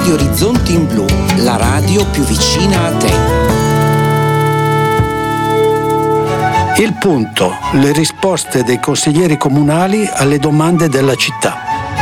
Radio Orizzonti in Blu, la radio più vicina a te. Il punto, le risposte dei consiglieri comunali alle domande della città.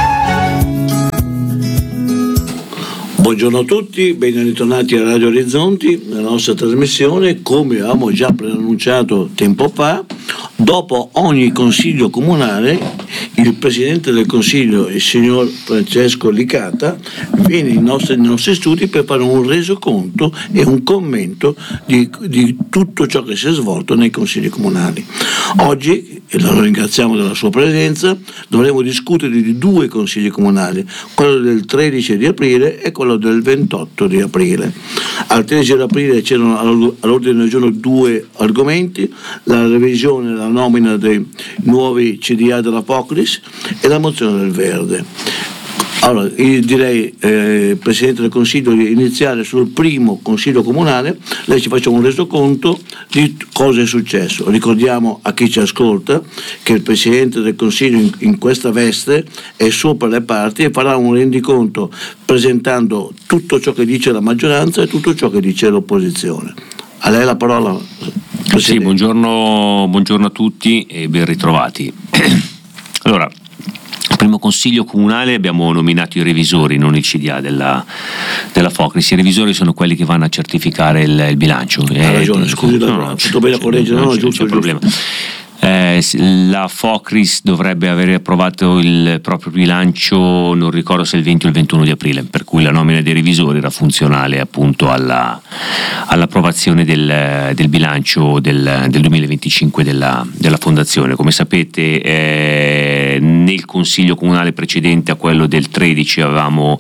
Buongiorno a tutti, ben ritornati a Radio Orizzonti, nella nostra trasmissione. Come avevamo già preannunciato tempo fa, dopo ogni consiglio comunale il Presidente del Consiglio, il signor Francesco Licata, viene nei nostri studi per fare un resoconto e un commento di tutto ciò che si è svolto nei consigli comunali. Oggi, e lo ringraziamo della sua presenza, dovremo discutere di due consigli comunali, quello del 13 di aprile e quello del 28 di aprile. Al 13 di aprile c'erano all'ordine del giorno due argomenti: la revisione e la nomina dei nuovi CDA della Focris e la mozione del Verde. Allora, io direi, Presidente del Consiglio, di iniziare sul primo Consiglio Comunale. Lei ci faccia un resoconto di cosa è successo. Ricordiamo a chi ci ascolta che il Presidente del Consiglio in questa veste è sopra le parti e farà un rendiconto presentando tutto ciò che dice la maggioranza e tutto ciò che dice l'opposizione. A lei la parola, Presidente. Sì, buongiorno a tutti e ben ritrovati. Allora, primo consiglio comunale abbiamo nominato i revisori, non il CDA della Focris. I revisori sono quelli che vanno a certificare il bilancio. Ha ragione, scusi, tutto bene a correggere, giusto, c'è problema. La Focris dovrebbe avere approvato il proprio bilancio, non ricordo se il 20 o il 21 di aprile, per cui la nomina dei revisori era funzionale appunto all'approvazione del bilancio del 2025 della fondazione. Come sapete, nel consiglio comunale precedente a quello del 13 avevamo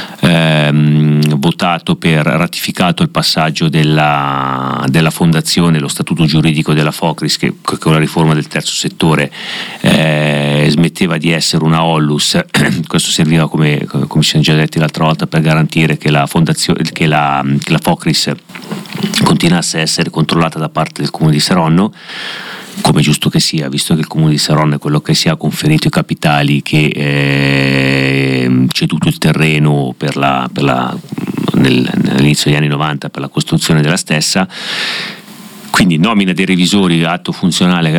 votato per ratificato il passaggio della fondazione, lo statuto giuridico della Focris, che con la riforma del terzo settore smetteva di essere una Ollus. Questo serviva, come ci siamo già detti l'altra volta, per garantire che la Focris continuasse a essere controllata da parte del Comune di Saronno, come giusto che sia, visto che il Comune di Saronno è quello che si ha conferito i capitali, che ceduto il terreno nell'inizio degli anni 90 per la costruzione della stessa. Quindi nomina dei revisori, atto funzionale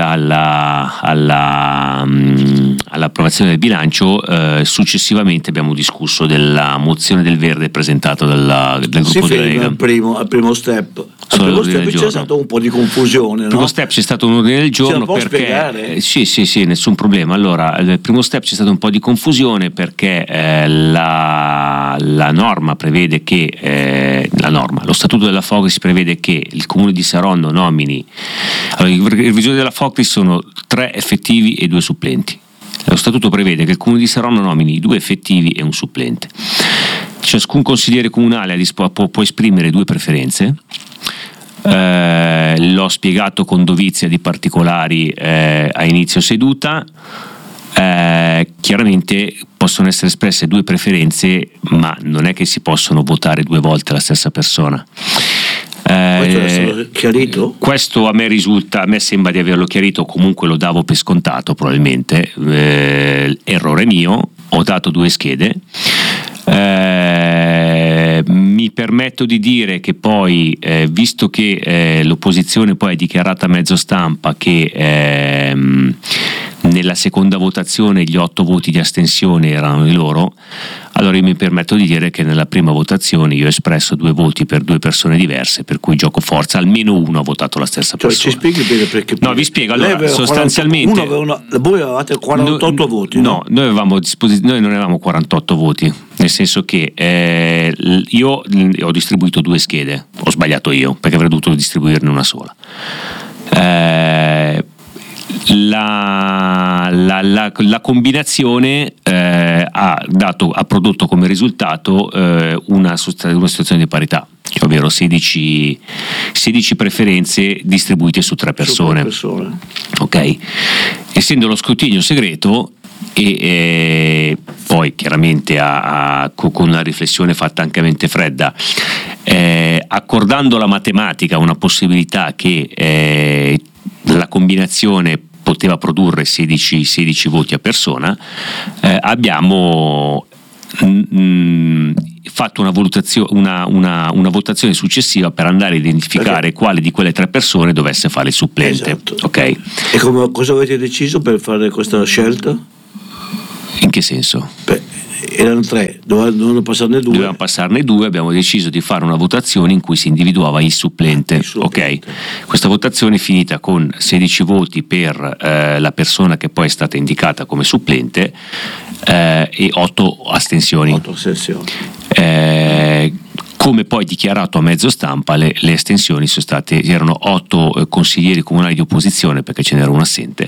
all'approvazione del bilancio. Successivamente abbiamo discusso della mozione del Verde presentata dal gruppo della Lega. Al primo step. C'è stato un po' di confusione. Il primo step c'è stato un ordine del giorno perché sì, nessun problema. Allora, il primo step c'è stato un po' di confusione perché la norma prevede che lo statuto della Focris prevede che il Comune di Saronno nomini. Allora, i revisori della Focris sono 3 effettivi e 2 supplenti. Lo statuto prevede che il Comune di Saronno nomini 2 effettivi e un supplente. Ciascun consigliere comunale può esprimere 2 preferenze. L'ho spiegato con dovizia di particolari a inizio seduta. Chiaramente possono essere espresse 2 preferenze, ma non è che si possono votare 2 volte la stessa persona. Questo è stato chiarito? Questo a me sembra di averlo chiarito, comunque lo davo per scontato probabilmente. Errore mio, ho dato 2 schede. Mi permetto di dire che poi, visto che l'opposizione poi ha dichiarato a mezzo stampa che nella seconda votazione gli 8 voti di astensione erano i loro, allora io mi permetto di dire che nella prima votazione io ho espresso 2 voti per 2 persone diverse, per cui gioco forza, almeno uno ha votato la stessa persona. Ci spieghi bene perché? No, vi spiego. Allora, sostanzialmente voi avevate 48 voti, no? Noi non avevamo 48 voti, nel senso che io ho distribuito 2 schede, ho sbagliato io perché avrei dovuto distribuirne una sola. La combinazione ha prodotto come risultato una situazione di parità, ovvero 16 preferenze distribuite su 3 persone. Ok? Essendo lo scrutinio segreto e poi chiaramente con una riflessione fatta anche a mente fredda, accordando alla matematica una possibilità che la combinazione poteva produrre 16 voti a persona, abbiamo fatto una valutazione, una votazione successiva per andare a identificare quale di quelle 3 persone dovesse fare il supplente. Esatto. Ok. E cosa avete deciso per fare questa scelta? In che senso? Erano 3, dovevano passarne 2. Dovevamo passarne 2, abbiamo deciso di fare una votazione in cui si individuava il supplente. Ok. Questa votazione è finita con 16 voti per la persona che poi è stata indicata come supplente e 8 astensioni. 8 astensioni. Come poi dichiarato a mezzo stampa, le astensioni erano 8 consiglieri comunali di opposizione, perché ce n'era un assente.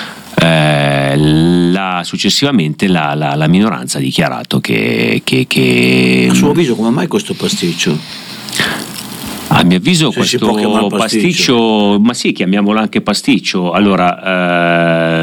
Successivamente la minoranza ha dichiarato che a suo avviso come mai questo pasticcio? A mio avviso questo pasticcio, ma sì, chiamiamolo anche pasticcio. Allora,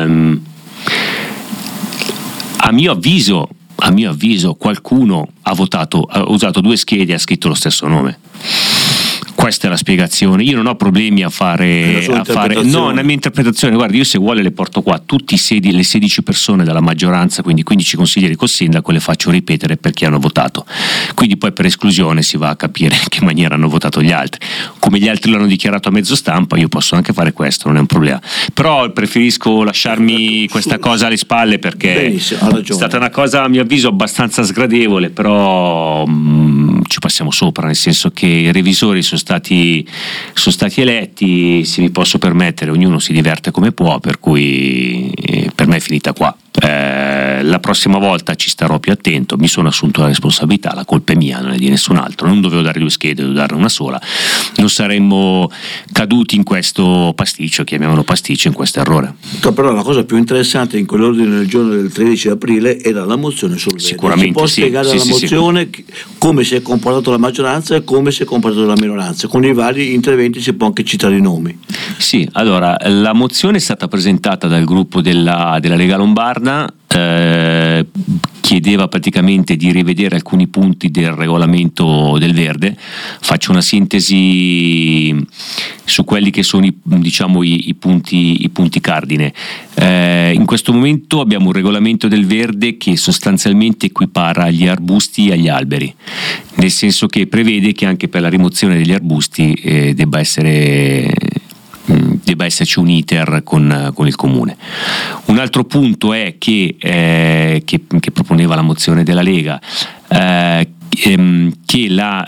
a mio avviso qualcuno ha usato 2 schede e ha scritto lo stesso nome. Questa è la spiegazione. Io non ho problemi a fare no, la mia interpretazione, guardi, io se vuole le porto qua tutti le 16 persone della maggioranza, quindi 15 consiglieri col sindaco, le faccio ripetere perché hanno votato, quindi poi per esclusione si va a capire in che maniera hanno votato gli altri. Come gli altri l'hanno dichiarato a mezzo stampa, io posso anche fare questo, non è un problema, però preferisco lasciarmi questa cosa alle spalle, perché è stata una cosa a mio avviso abbastanza sgradevole, però ci passiamo sopra, nel senso che i revisori sono stati eletti, se mi posso permettere, ognuno si diverte come può, per cui per me è finita qua. La prossima volta ci starò più attento, mi sono assunto la responsabilità, la colpa è mia, non è di nessun altro, non dovevo dare 2 schede, dovevo darne una sola, non saremmo caduti in questo pasticcio, chiamiamolo pasticcio, in questo errore. Però la cosa più interessante in quell'ordine del giorno del 13 aprile era la mozione sul verde. Sicuramente. Si può spiegare la mozione, come si è comportato la maggioranza e come si è comportata la minoranza? Con i vari interventi si può anche citare i nomi. Sì, allora la mozione è stata presentata dal gruppo della Lega Lombarda, chiedeva praticamente di rivedere alcuni punti del regolamento del verde. Faccio una sintesi su quelli che sono i punti cardine. In questo momento abbiamo un regolamento del verde che sostanzialmente equipara gli arbusti agli alberi, nel senso che prevede che anche per la rimozione degli arbusti debba esserci un iter con il comune. Un altro punto è che proponeva la mozione della Lega, che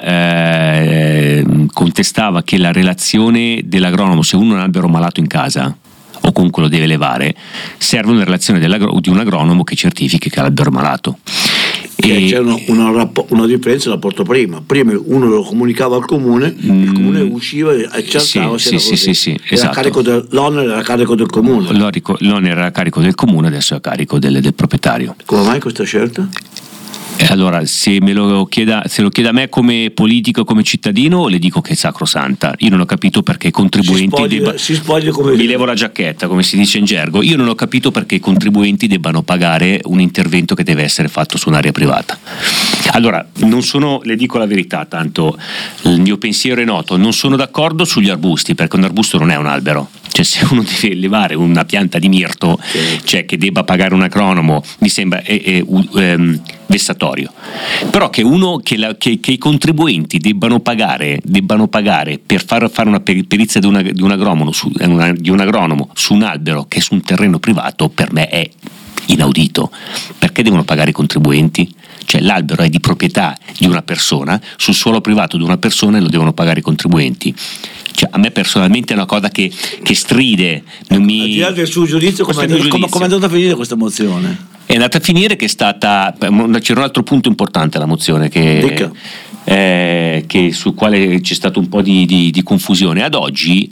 contestava che la relazione dell'agronomo, se uno ha un albero malato in casa o comunque lo deve levare, serve una relazione di un agronomo che certifichi che l'albero è malato. C'è una differenza, la porto prima uno lo comunicava al comune, il comune usciva e accertava se era così. Sì, esatto. L'onere era a carico del comune. L'onere era a carico del comune, adesso è a carico del proprietario. Come mai questa scelta? Allora, se lo chieda a me come politico, come cittadino, le dico che è sacrosanta. Io non ho capito perché i contribuenti mi levo la giacchetta, come si dice in gergo. Io non ho capito perché i contribuenti debbano pagare un intervento che deve essere fatto su un'area privata. Allora, le dico la verità, tanto il mio pensiero è noto, non sono d'accordo sugli arbusti, perché un arbusto non è un albero. Cioè, se uno deve levare una pianta di mirto, cioè che debba pagare un agronomo, mi sembra vessatorio. Però che i contribuenti debbano pagare per fare una perizia di un agronomo su un albero che è su un terreno privato, per me è inaudito. Perché devono pagare i contribuenti? Cioè, l'albero è di proprietà di una persona, sul suolo privato di una persona, e lo devono pagare i contribuenti. Cioè, a me personalmente è una cosa che stride. Al di là del suo giudizio, come è andata a finire questa mozione? È andata a finire che è stata. C'era un altro punto importante alla mozione che sul quale c'è stato un po' di confusione. Ad oggi,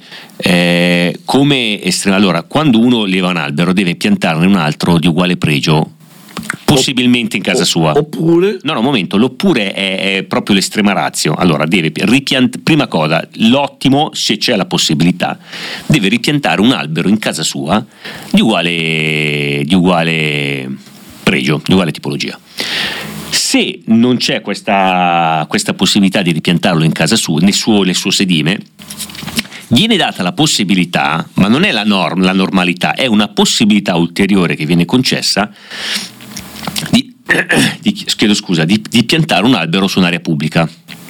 allora, quando uno leva un albero deve piantarne un altro di uguale pregio, possibilmente in casa sua. Oppure? No, un momento, l'oppure è proprio l'estrema ratio. Allora deve prima cosa, l'ottimo, se c'è la possibilità, deve ripiantare un albero in casa sua di uguale pregio, di uguale tipologia. Se non c'è questa possibilità di ripiantarlo in casa sua, nel suo sedime, viene data la possibilità, ma non è la normalità, è una possibilità ulteriore che viene concessa, di di piantare un albero su un'area pubblica.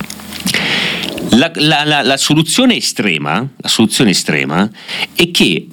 La soluzione estrema è che,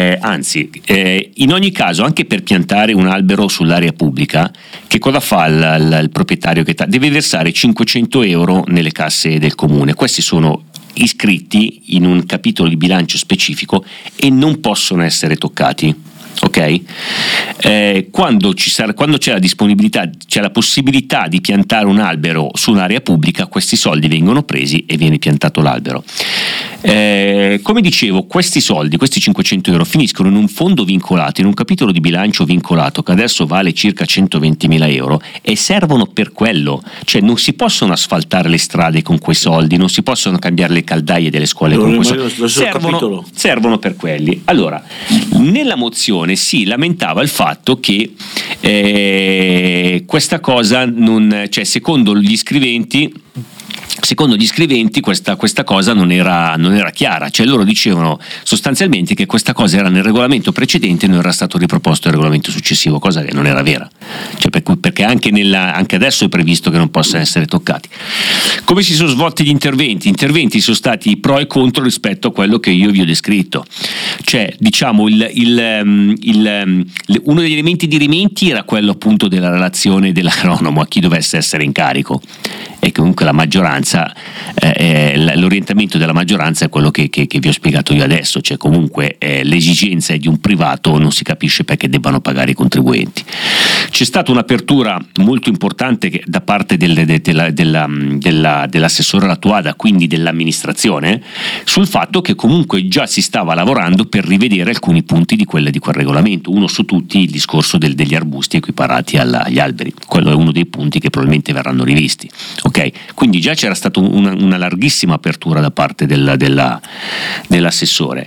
in ogni caso, anche per piantare un albero sull'area pubblica, che cosa fa il proprietario? Deve versare 500 euro nelle casse del comune. Questi sono iscritti in un capitolo di bilancio specifico e non possono essere toccati. Ok? Quando c'è la disponibilità, c'è la possibilità di piantare un albero su un'area pubblica, questi soldi vengono presi e viene piantato l'albero. Come dicevo, questi soldi, questi 500 euro, finiscono in un fondo vincolato, in un capitolo di bilancio vincolato che adesso vale circa 120.000 euro e servono per quello. Cioè non si possono asfaltare le strade con quei soldi, non si possono cambiare le caldaie delle scuole con quei soldi, servono per quelli. Allora, nella mozione si lamentava il fatto che questa cosa secondo gli scriventi questa cosa non era chiara, cioè loro dicevano sostanzialmente che questa cosa era nel regolamento precedente e non era stato riproposto il regolamento successivo, cosa che non era vera, cioè perché anche adesso è previsto che non possano essere toccati. Come si sono svolti gli interventi? Gli interventi sono stati pro e contro rispetto a quello che io vi ho descritto, cioè diciamo uno degli elementi dirimenti era quello appunto della relazione dell'agronomo a chi dovesse essere in carico, e comunque la maggioranza, l'orientamento della maggioranza è quello che vi ho spiegato io adesso, cioè comunque l'esigenza è di un privato, non si capisce perché debbano pagare i contribuenti. C'è stata un'apertura molto importante da parte dell'assessore Lattuada, quindi dell'amministrazione, sul fatto che comunque già si stava lavorando per rivedere alcuni punti di quel regolamento, uno su tutti il discorso degli arbusti equiparati agli alberi. Quello è uno dei punti che probabilmente verranno rivisti. Okay? Quindi già c'era stata una larghissima apertura da parte dell'assessore.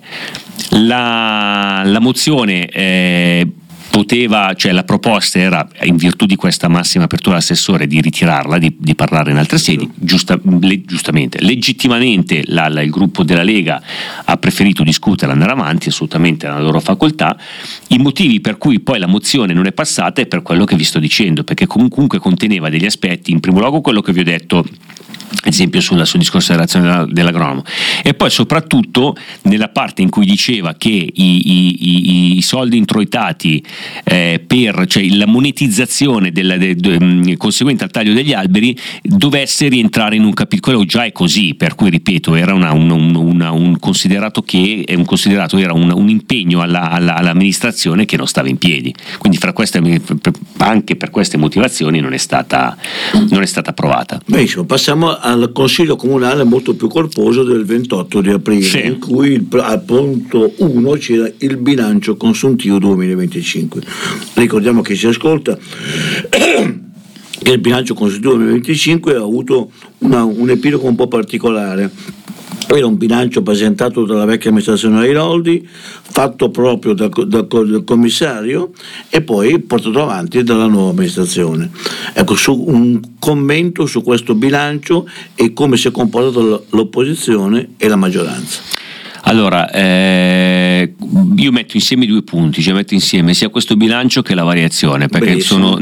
La mozione la proposta era, in virtù di questa massima apertura dell'assessore, di ritirarla, di parlare in altre sedi. Giustamente, legittimamente il gruppo della Lega ha preferito discutere e andare avanti, assolutamente nella loro facoltà. I motivi per cui poi la mozione non è passata è per quello che vi sto dicendo, perché comunque conteneva degli aspetti, in primo luogo quello che vi ho detto, ad esempio sul discorso della relazione dell'agronomo, e poi soprattutto nella parte in cui diceva che i soldi introitati cioè la monetizzazione conseguente al taglio degli alberi dovesse rientrare in un capitolo. Quello già è così, per cui ripeto, era un considerato era un impegno all'amministrazione che non stava in piedi, quindi anche per queste motivazioni non è stata approvata. Benissimo, passiamo al Consiglio Comunale molto più corposo del 28 di aprile, sì, in cui al punto 1 c'era il bilancio consuntivo 2025. Ricordiamo che si ascolta che il bilancio consuntivo 2025 ha avuto un epilogo un po' particolare. Era un bilancio presentato dalla vecchia amministrazione Airoldi, fatto proprio dal commissario e poi portato avanti dalla nuova amministrazione. Ecco, un commento su questo bilancio e come si è comportato l'opposizione e la maggioranza. Allora, io metto insieme i due punti, cioè metto insieme sia questo bilancio che la variazione, perché sono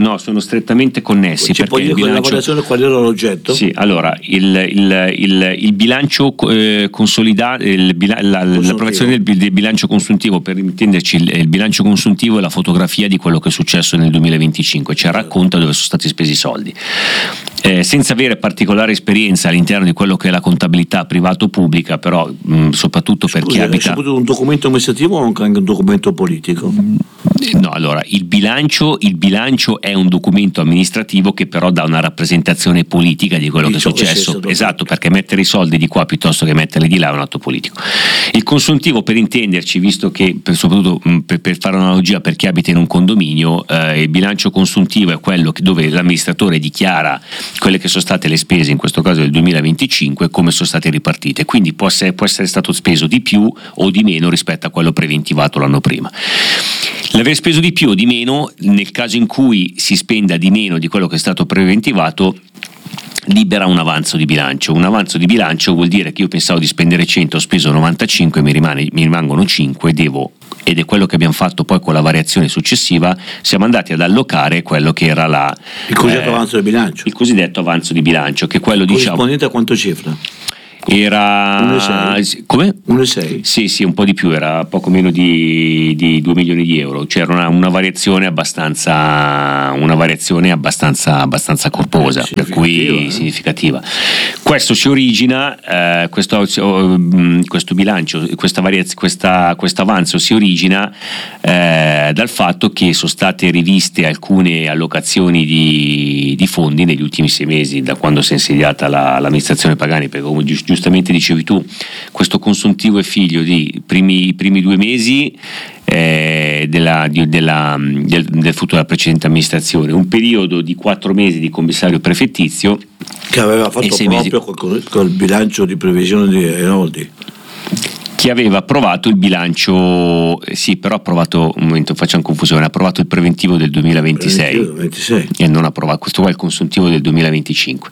il bilancio consolidato, l'approvazione del bilancio consuntivo, per intenderci, il bilancio consuntivo è la fotografia di quello che è successo nel 2025, cioè racconta dove sono stati spesi i soldi. Senza avere particolare esperienza all'interno di quello che è la contabilità privato-pubblica, però soprattutto per chi abita... È un documento amministrativo o anche un documento politico? No, allora, il bilancio è un documento amministrativo che però dà una rappresentazione politica di quello che è successo. Esatto, perché mettere i soldi di qua piuttosto che metterli di là è un atto politico. Il consuntivo, per intenderci, visto che soprattutto per fare un'analogia per chi abita in un condominio, il bilancio consuntivo è quello dove l'amministratore dichiara quelle che sono state le spese, in questo caso del 2025, come sono state ripartite, quindi può essere stato speso di più o di meno rispetto a quello preventivato l'anno prima. L'aver speso di più o di meno, nel caso in cui si spenda di meno di quello che è stato preventivato, libera un avanzo di bilancio. Un avanzo di bilancio vuol dire che io pensavo di spendere 100, ho speso 95, mi rimangono 5, devo, ed è quello che abbiamo fatto poi con la variazione successiva, siamo andati ad allocare quello che era il cosiddetto avanzo di bilancio. Il cosiddetto avanzo di bilancio, che quello corrispondente a quanto cifra? Era 1,6? Come? 1,6? Sì, un po' di più, era poco meno di 2 milioni di euro. C'era una variazione abbastanza corposa, per cui significativa. Questo si origina, questo bilancio, questo avanzo si origina dal fatto che sono state riviste alcune allocazioni di fondi negli ultimi 6 mesi, da quando si è insediata l'amministrazione Pagani, perché come giustamente dicevi tu, questo consuntivo è figlio di primi 2 mesi del futuro della precedente amministrazione, un periodo di 4 mesi di commissario prefettizio che aveva fatto proprio col bilancio di previsione di Einaudi, che aveva approvato il bilancio, sì, però ha approvato, un momento, facciamo confusione, ha approvato il preventivo del 2026 e non ha approvato, questo qua è il consuntivo del 2025.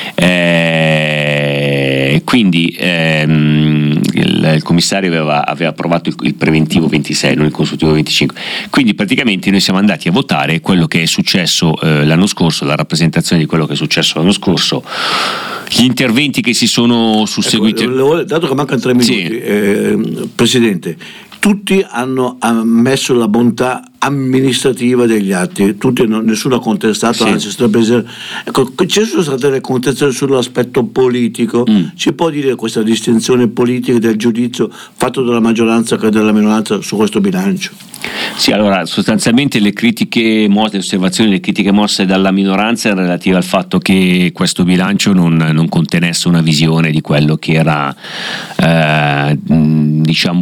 Quindi il commissario aveva approvato il preventivo 26, non il consuntivo 25. Quindi praticamente noi siamo andati a votare quello che è successo l'anno scorso, la rappresentazione di quello che è successo l'anno scorso, gli interventi che si sono susseguiti. Dato che mancano 3 minuti, sì. Presidente, tutti hanno ammesso la bontà amministrativa degli atti, nessuno ha contestato, sì. Anzi ci sono state delle contestazioni sull'aspetto politico. Ci può dire questa distinzione politica del giudizio fatto dalla maggioranza che dalla minoranza su questo bilancio? Sì, allora sostanzialmente le osservazioni, le critiche mosse dalla minoranza erano relative al fatto che questo bilancio non contenesse una visione di quello che era diciamo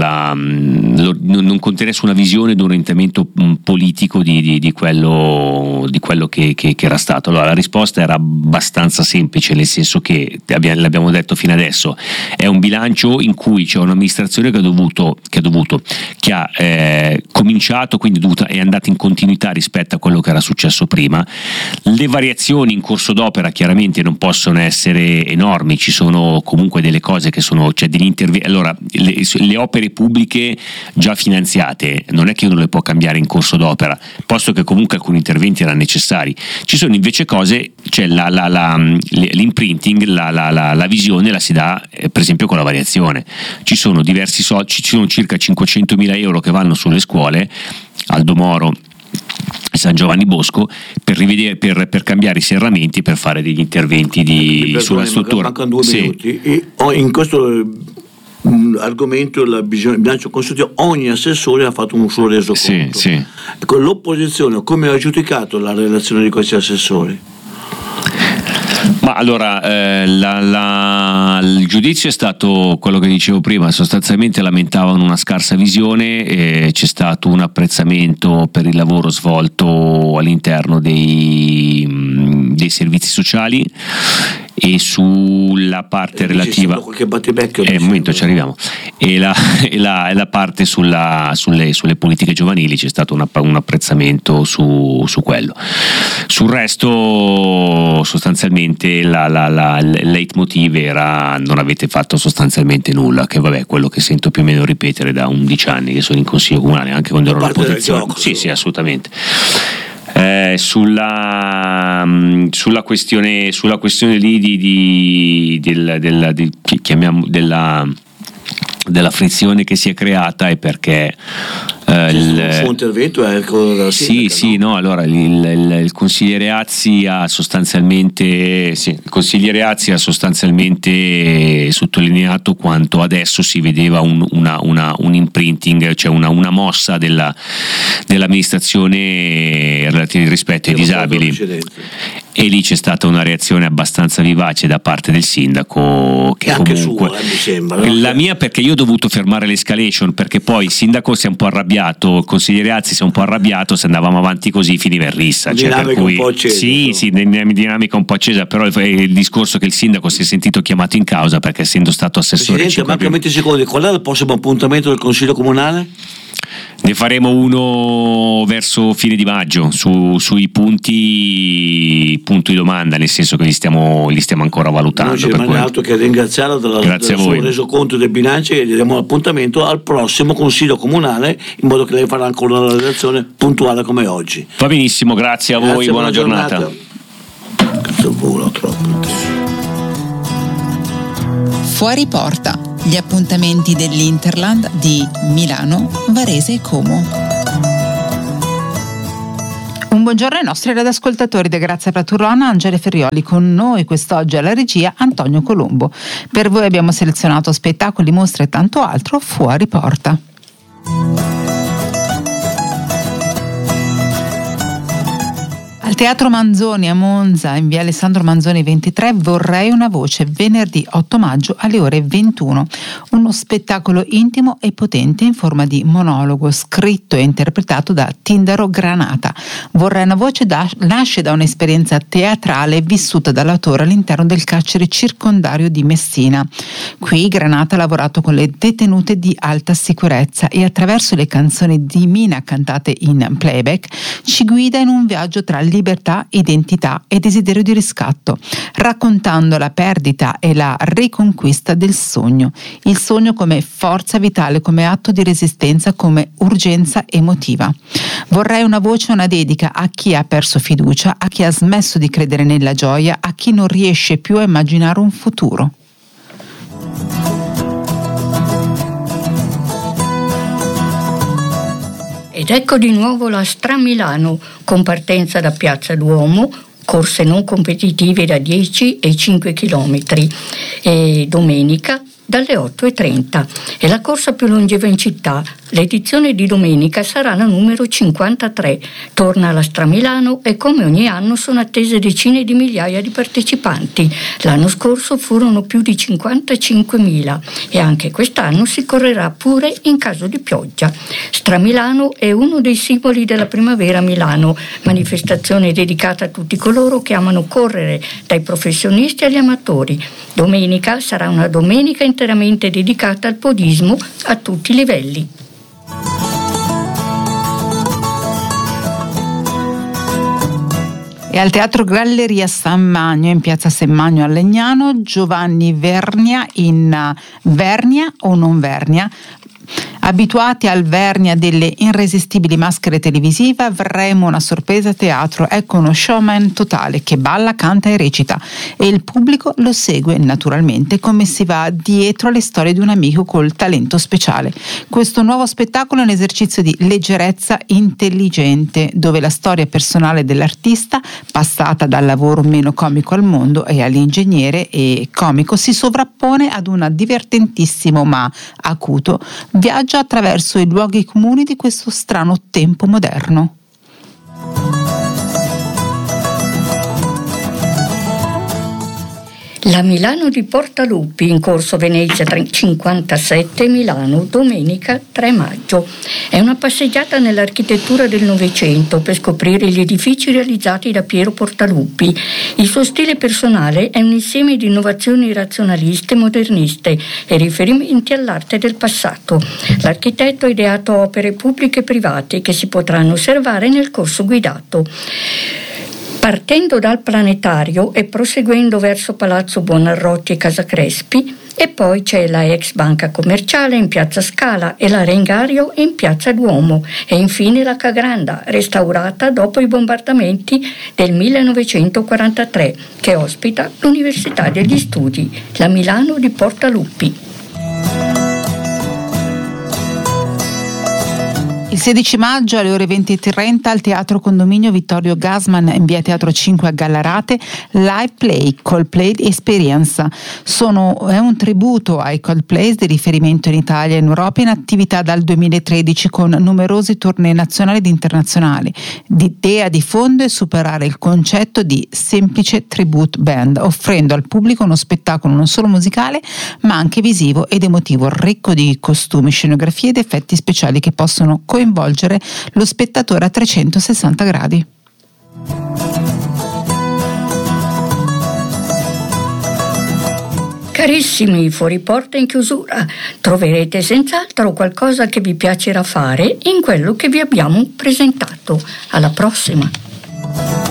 non contenesse una visione di un orientamento politico di quello che era stato. Allora la risposta era abbastanza semplice, nel senso che l'abbiamo detto fino adesso, è un bilancio in cui c'è un'amministrazione che ha cominciato, quindi è andata in continuità rispetto a quello che era successo prima. Le variazioni in corso d'opera chiaramente non possono essere enormi, ci sono comunque delle cose che sono, cioè degli interventi. Allora le opere pubbliche già finanziate non è che uno le può cambiare in corso d'opera, posto che comunque alcuni interventi erano necessari. Ci sono invece cose, cioè l'imprinting, la visione la si dà per esempio con la variazione. Ci sono diversi soldi, ci sono circa 500.000 euro che vanno sulle scuole, Aldo Moro e San Giovanni Bosco, per rivedere, per cambiare i serramenti, per fare degli interventi sulla struttura. Mancano 2 minuti. In questo argomento, il bilancio consultivo, ogni assessore ha fatto un suo resoconto. Sì. Ecco, l'opposizione come ha giudicato la relazione di questi assessori? Ma allora il giudizio è stato quello che dicevo prima, sostanzialmente lamentavano una scarsa visione, c'è stato un apprezzamento per il lavoro svolto all'interno dei servizi sociali, e sulla parte relativa qualche battibecchio, un momento ci arriviamo, e la parte sulle politiche giovanili c'è stato un apprezzamento su quello. Sul resto sostanzialmente il leitmotiv era: non avete fatto sostanzialmente nulla, che vabbè, quello che sento più o meno ripetere da 11 anni che sono in consiglio comunale, anche quando ero all'opposizione. Sì, assolutamente. Sulla questione lì della frizione che si è creata, è perché il suo intervento è il sindaca, no? Allora il consigliere Azzi ha sostanzialmente sottolineato quanto adesso si vedeva un imprinting, cioè una mossa dell'amministrazione relativa rispetto ai disabili, e lì c'è stata una reazione abbastanza vivace da parte del sindaco, che anche comunque sua, mi sembra, no? La mia, perché io ho dovuto fermare l'escalation, perché poi il sindaco si è un po' arrabbiato, il consigliere Azzi si è un po' arrabbiato, se andavamo avanti così finiva in rissa, per cui, un po' accesa, sì, dinamica un po' accesa, però il discorso che il sindaco si è sentito chiamato in causa, perché essendo stato assessore. Presidente, mancano 20 secondi, qual è il prossimo appuntamento del Consiglio Comunale? Ne faremo uno verso fine di maggio sui punti di domanda, nel senso che li stiamo ancora valutando. Non ci rimane altro che ringraziarla del suo resoconto del bilancio, e gli diamo l'appuntamento al prossimo Consiglio Comunale, in modo che lei farà ancora una relazione puntuale come oggi. Va benissimo, grazie a voi, buona giornata. Questo vola troppo. Fuori porta, gli appuntamenti dell'Interland di Milano, Varese e Como. Un buongiorno ai nostri radioascoltatori da Grazia Praturrona, Angele Ferrioli con noi quest'oggi alla regia Antonio Colombo. Per voi abbiamo selezionato spettacoli, mostre e tanto altro fuori porta. Al Teatro Manzoni a Monza, in via Alessandro Manzoni 23, Vorrei una voce, venerdì 8 maggio alle ore 21. Uno spettacolo intimo e potente in forma di monologo, scritto e interpretato da Tindaro Granata. Vorrei una voce nasce da un'esperienza teatrale vissuta dall'autore all'interno del carcere circondario di Messina. Qui Granata ha lavorato con le detenute di alta sicurezza e attraverso le canzoni di Mina cantate in playback ci guida in un viaggio tra libertà, identità e desiderio di riscatto, raccontando la perdita e la riconquista del sogno. Il sogno come forza vitale, come atto di resistenza, come urgenza emotiva. Vorrei una voce, una dedica a chi ha perso fiducia, a chi ha smesso di credere nella gioia, a chi non riesce più a immaginare un futuro. Ed ecco di nuovo la Stramilano, con partenza da Piazza Duomo, corse non competitive da 10 e 5 chilometri, e domenica dalle 8:30. È la corsa più longeva in città. L'edizione di domenica sarà la numero 53. Torna alla Stramilano e come ogni anno sono attese decine di migliaia di partecipanti. L'anno scorso furono più di 55.000 e anche quest'anno si correrà pure in caso di pioggia. Stramilano è uno dei simboli della primavera a Milano, manifestazione dedicata a tutti coloro che amano correre, dai professionisti agli amatori. Domenica sarà una domenica interamente dedicata al podismo a tutti i livelli. E al Teatro Galleria San Magno, in piazza San Magno a Legnano, Giovanni Vernia in Vernia o non Vernia. Abituati al Vernia delle irresistibili maschere televisive, avremo una sorpresa a teatro. Ecco uno showman totale che balla, canta e recita, e il pubblico lo segue naturalmente come si va dietro alle storie di un amico col talento speciale. Questo nuovo spettacolo è un esercizio di leggerezza intelligente, dove la storia personale dell'artista, passata dal lavoro meno comico al mondo e all'ingegnere e comico, si sovrappone ad un divertentissimo ma acuto viaggio attraverso i luoghi comuni di questo strano tempo moderno. La Milano di Portaluppi, in corso Venezia 57 Milano, domenica 3 maggio. È una passeggiata nell'architettura del Novecento per scoprire gli edifici realizzati da Piero Portaluppi. Il suo stile personale è un insieme di innovazioni razionaliste e moderniste e riferimenti all'arte del passato. L'architetto ha ideato opere pubbliche e private che si potranno osservare nel corso guidato. Partendo dal Planetario e proseguendo verso Palazzo Buonarroti e Casa Crespi, e poi c'è la ex banca commerciale in piazza Scala e la Rengario in piazza Duomo, e infine la Cagranda, restaurata dopo i bombardamenti del 1943, che ospita l'Università degli Studi, la Milano di Portaluppi. Il 16 maggio alle ore 20:30 al Teatro Condominio Vittorio Gassman in via Teatro 5 a Gallarate, Live Play Coldplay Experience. È un tributo ai Coldplay di riferimento in Italia e in Europa, in attività dal 2013 con numerosi tournée nazionali ed internazionali. L'idea di fondo è superare il concetto di semplice tribute band, offrendo al pubblico uno spettacolo non solo musicale ma anche visivo ed emotivo, ricco di costumi, scenografie ed effetti speciali che possono coinvolgere lo spettatore a 360 gradi. Carissimi fuori porta in chiusura, troverete senz'altro qualcosa che vi piacerà fare in quello che vi abbiamo presentato. Alla prossima!